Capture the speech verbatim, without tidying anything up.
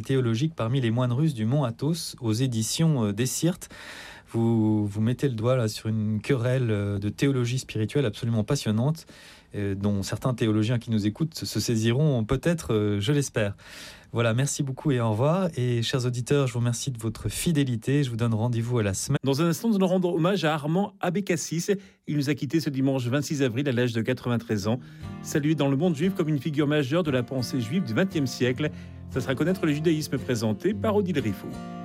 théologique parmi les moines russes du mont Athos aux éditions euh, Dessyrte. Vous, vous mettez le doigt là sur une querelle euh, de théologie spirituelle absolument passionnante, euh, dont certains théologiens qui nous écoutent se saisiront peut-être, euh, je l'espère. Voilà, merci beaucoup et au revoir. Et chers auditeurs, je vous remercie de votre fidélité. Je vous donne rendez-vous à la semaine. Dans un instant, nous allons rendre hommage à Armand Abécassis. Il nous a quittés ce dimanche vingt-six avril à l'âge de quatre-vingt-treize ans. Salué dans le monde juif comme une figure majeure de la pensée juive du vingtième siècle. Ça sera connaître le judaïsme présenté par Odile Riffaut.